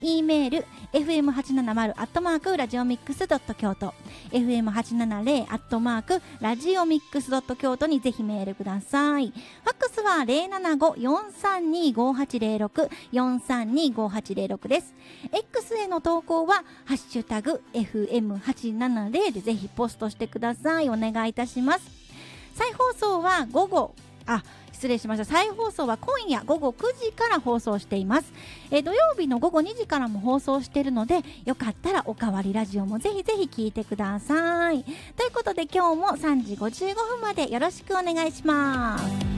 E メール fm870 ラジオミックス京都 fm870 ラジオミックス京都にぜひメールください。ファックスは 075-432-5806 432-5806 です。 X への投稿はハッシュタグ FM870 でぜひポストしてください。お願いいたします。再放送は再放送は今夜午後9時から放送しています。土曜日の午後2時からも放送しているので、よかったらおかわりラジオもぜひぜひ聞いてください。ということで今日も3時55分までよろしくお願いします。